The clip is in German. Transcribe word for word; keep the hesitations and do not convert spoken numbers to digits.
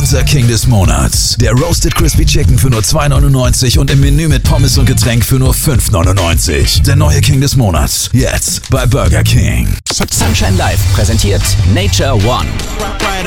Unser King des Monats. Der Roasted Crispy Chicken für nur zwei neunundneunzig und im Menü mit Pommes und Getränk für nur fünf neunundneunzig. Der neue King des Monats. Jetzt bei Burger King. Sunshine Live präsentiert Nature One.